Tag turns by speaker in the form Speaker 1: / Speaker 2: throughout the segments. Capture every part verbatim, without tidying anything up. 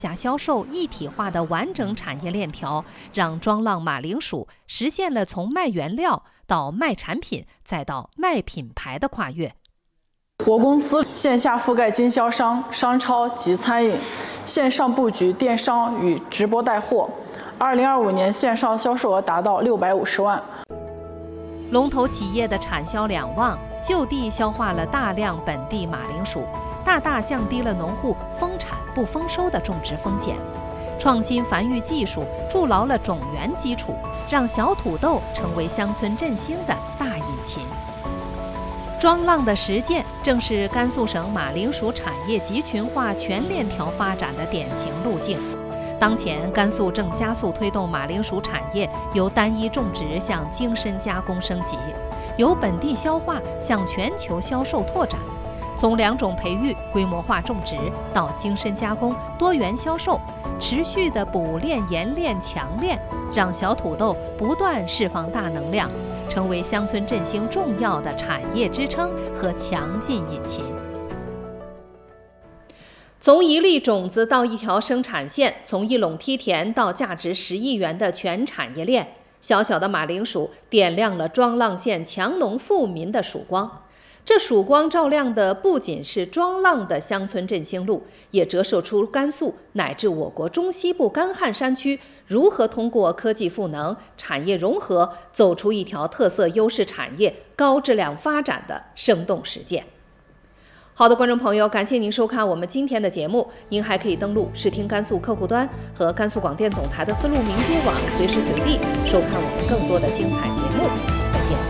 Speaker 1: 价销售一体化的完整产业链条，让庄浪马铃薯实现了从卖原料到卖产品再到卖品牌的跨越。
Speaker 2: 我公司线下覆盖经销商、商超及餐饮，线上布局电商与直播带货。二零二五年线上销售额达到六百五十万。
Speaker 1: 龙头企业的产销两旺，就地消化了大量本地马铃薯，大大降低了农户丰产不丰收的种植风险。创新繁育技术筑牢了种源基础，让小土豆成为乡村振兴的大引擎。庄浪的实践正是甘肃省马铃薯产业集群化全链条发展的典型路径。当前，甘肃正加速推动马铃薯产业由单一种植向精深加工升级，由本地消化向全球销售拓展。从两种培育、规模化种植到精深加工、多元销售，持续的补链、研链、强链，让小土豆不断释放大能量，成为乡村振兴重要的产业支撑和强劲引擎。从一粒种子到一条生产线，从一垄梯田到价值十亿元的全产业链，小小的马铃薯点亮了庄浪县强农富民的曙光。这曙光照亮的不仅是庄浪的乡村振兴路，也折射出甘肃乃至我国中西部干旱山区如何通过科技赋能、产业融合，走出一条特色优势产业高质量发展的生动实践。好的，观众朋友，感谢您收看我们今天的节目。您还可以登录视听甘肃客户端和甘肃广电总台的丝路民接网，随时随地收看我们更多的精彩节目。再见。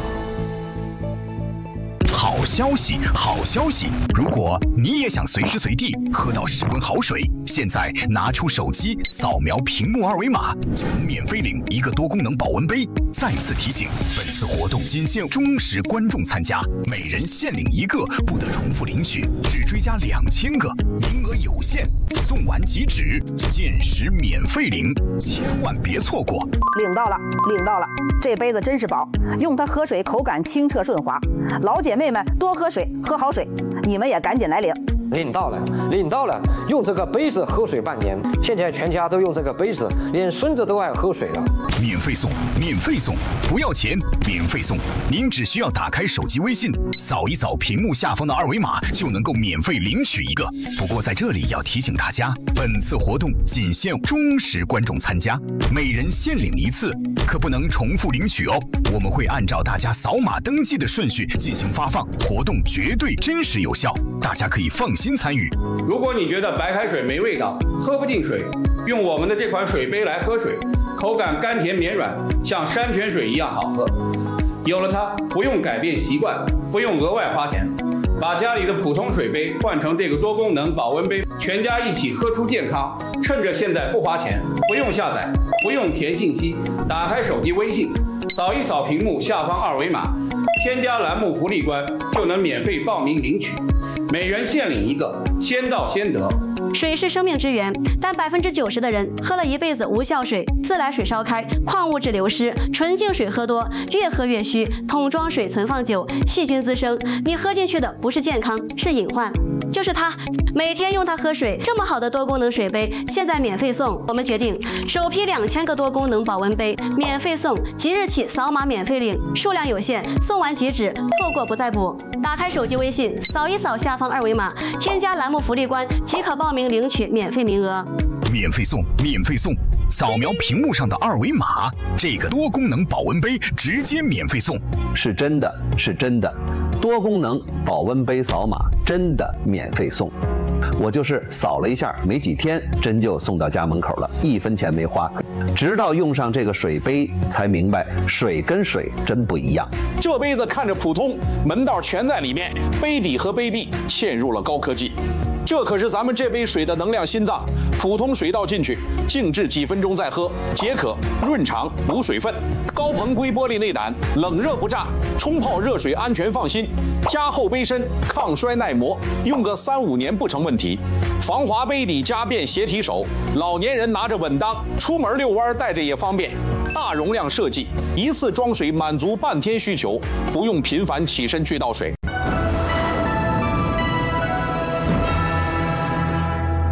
Speaker 3: 好消息，好消息！如果你也想随时随地喝到室温好水，现在拿出手机扫描屏幕二维码，就能免费领一个多功能保温杯。再次提醒，本次活动仅限忠实观众参加，每人限领一个，不得重复领取，只追加两千个，名额有限，送完即止，限时免费领，千万别错过！
Speaker 4: 领到了，领到了，这杯子真是宝，用它喝水口感清澈顺滑。老姐妹们多喝水，喝好水，你们也赶紧来领。
Speaker 5: 领到了，领到了，用这个杯子喝水半年，现在全家都用这个杯子，连孙子都爱喝水了。
Speaker 3: 免费送，免费送，不要钱，免费送。您只需要打开手机微信，扫一扫屏幕下方的二维码，就能够免费领取一个。不过在这里要提醒大家，本次活动仅限忠实观众参加，每人限领一次，可不能重复领取哦。我们会按照大家扫码登记的顺序进行发放，活动绝对真实有效，大家可以放心参与。
Speaker 6: 如果你觉得白开水没味道，喝不进水，用我们的这款水杯来喝水，口感甘甜绵软，像山泉水一样好喝。有了它，不用改变习惯，不用额外花钱，把家里的普通水杯换成这个多功能保温杯，全家一起喝出健康。趁着现在不花钱，不用下载，不用填信息，打开手机微信，扫一扫屏幕下方二维码，添加栏目福利官，就能免费报名领取，每人限领一个，先到先得。
Speaker 7: 水是生命之源，但百分之九十的人喝了一辈子无效水，自来水烧开，矿物质流失，纯净水喝多，越喝越虚，桶装水存放久，细菌滋生，你喝进去的不是健康，是隐患。就是它，每天用它喝水，这么好的多功能水杯，现在免费送。我们决定首批两千个多功能保温杯免费送，即日起扫码免费领，数量有限，送完即止，错过不再补。打开手机微信，扫一扫下方二维码，添加栏目福利官即可报名领取免费名额。
Speaker 3: 免费送，免费送，扫描屏幕上的二维码，这个多功能保温杯直接免费送。
Speaker 8: 是真的，是真的，多功能保温杯扫码真的免费送。我就是扫了一下，没几天真就送到家门口了，一分钱没花。直到用上这个水杯，才明白水跟水真不一样。
Speaker 9: 这杯子看着普通，门道全在里面，杯底和杯壁嵌入了高科技。这可是咱们这杯水的能量心脏，普通水倒进去，静置几分钟再喝，解渴、润肠、补水分。高硼硅玻璃内胆，冷热不炸，冲泡热水安全放心。加厚杯身，抗摔耐磨，用个三五年不成问题。防滑杯底加便携提手，老年人拿着稳当，出门遛弯带着也方便。大容量设计，一次装水满足半天需求，不用频繁起身去倒水。而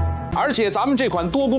Speaker 9: 而且咱们这款多功